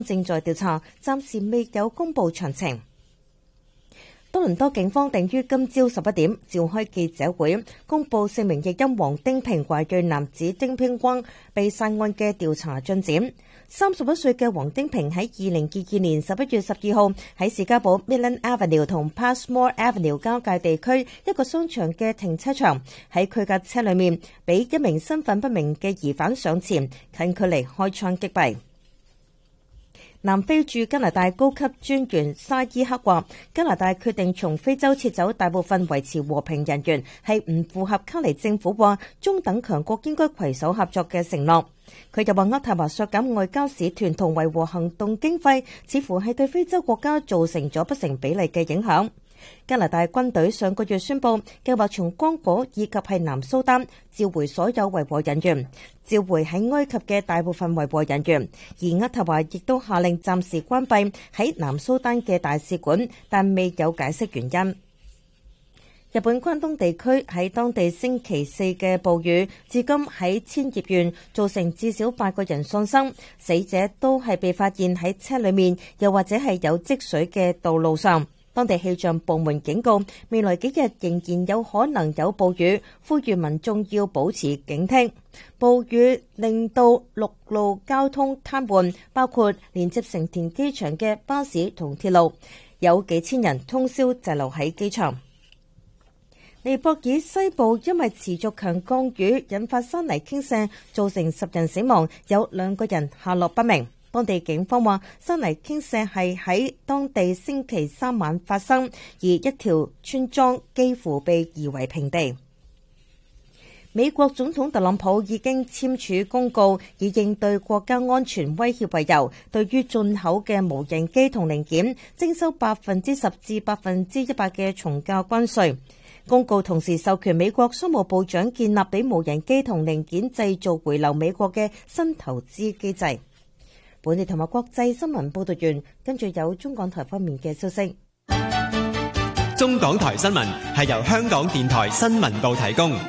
正在調查，暫時未有公布詳情。多倫多警方定於今朝11點召開記者會，公布4名譯音黃丁平華裔男子丁平光被殺案嘅調查進展。31歲嘅黃丁平喺2022年11月12號喺士嘉堡 Midland Avenue 同 Passmore Avenue 交界地區一個商場嘅停車場，喺佢架車裏面俾一名身份不明嘅疑犯上前近距離開槍擊斃。南非駐加拿大高級專員沙伊克話，加拿大決定從非洲撤走大部分維持和平人員，係唔符合卡尼政府話中等強國應該攜手合作嘅承諾。佢又話渥太華削減外交使團同維和行動經費，似乎係對非洲國家造成咗不成比例嘅影響。加拿大軍隊上個月宣布，計劃從剛果以及係南蘇丹召回所有維和人員，召回喺埃及嘅大部分維和人員，而渥太華亦都下令暫時關閉喺南蘇丹嘅大使館，但未有解釋原因。日本關東地區喺當地星期四嘅暴雨，至今喺千葉縣造成至少8個人喪生，死者都係被發現喺車裏面，又或者係有積水嘅道路上。當地氣象部門警告，未來幾日仍然有可能有暴雨，呼籲民眾要保持警惕。暴雨令到陸路交通癱瘓，包括連接成田機場嘅巴士同鐵路，有幾千人通宵滯留喺機場。尼泊爾西部因為持續強降雨引發山泥傾瀉，造成10人死亡，有2個人下落不明。當地警方話，山泥傾瀉係喺當地星期3晚發生，而一條村莊幾乎被夷為平地。美國總統特朗普已經簽署公告，以應對國家安全威脅為由，對於進口嘅無人機同零件徵收10%至100%嘅從價關稅。公告同時授權美國商務部長建立俾無人機同零件製造回流美國嘅新投資機制。本地同埋國際新聞報道完，跟住有中港台方面嘅消息。 中港台新聞係由香港電台新聞部提供。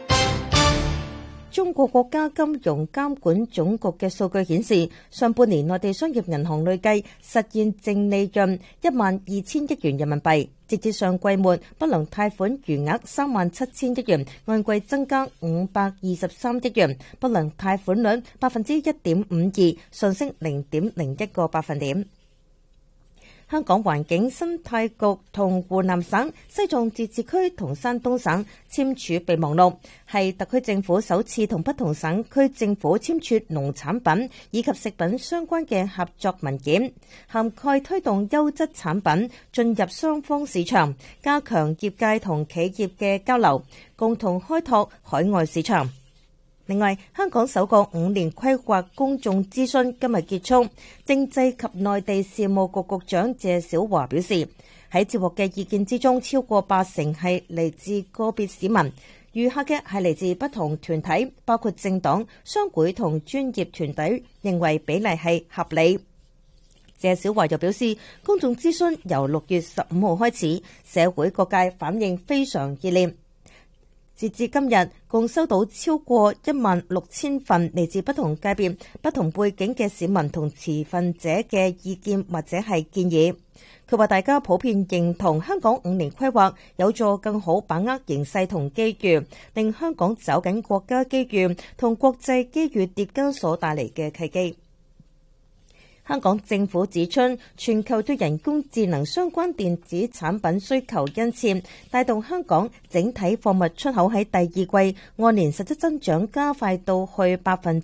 中國國家金融監管總局嘅數據顯示，上半年內地商業銀行累計實現淨利潤12000億元人民幣，截至上季末，不良貸款餘額37000億元，按季增加523億元，不良貸款率1.52%，上升0.01個百分點。香港環境生態局同湖南省、西藏自治區同山東省簽署備忘錄，係特區政府首次同不同省區政府簽署農產品以及食品相關嘅合作文件，涵蓋推動優質產品進入雙方市場，加強業界同企業嘅交流，共同開拓海外市場。另外，香港首個5年規劃公眾諮詢今日結束，政制及內地事務局局長謝小華表示，喺接獲嘅意見之中，超過80%係嚟自個別市民，餘下嘅係嚟自不同團體，包括政黨、商會同專業團隊，認為比例係合理。謝小華又表示，公眾諮詢由6月15號開始，社會各界反應非常熱烈。截至今日，共收到超過16000份嚟自不同界別、不同背景嘅市民同持份者嘅意見或者係建議。佢話大家普遍認同香港5年規劃有助更好把握形勢同機遇，令香港走緊國家機遇同國際機遇疊加所帶嚟嘅契機。香港政府指出，全球對人工智能相關電子產品需求殷切，帶動香港整體貨物出口喺第二季按年實質增長加快到去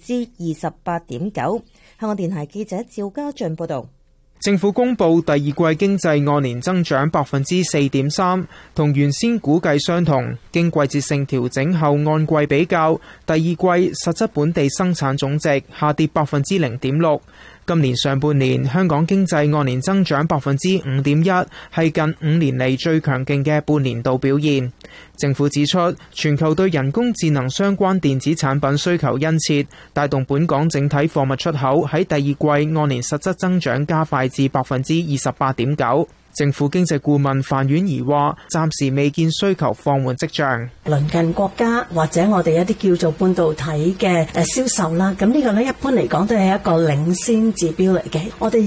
28.9%。香港電台記者趙家俊報道。 政府公布第二季經濟按年增長4.3%，同原先估計相同。經季節性調整後，按季比較，第二季實質本地生產總值下跌0.6%。今年上半年，香港經濟按年增長5.1%，係近5年嚟最強勁嘅半年度表現。政府指出，全球對人工智能相關電子產品需求殷切，帶動本港整體貨物出口喺第二季按年實質增長加快至28.9%。 政府經濟顧問范婉儀話：暫時未見需求放緩跡象。 鄰近國家或者我哋一啲叫做半導體嘅銷售啦，咁呢個咧一般嚟講都係一個領先指標嚟嘅。我哋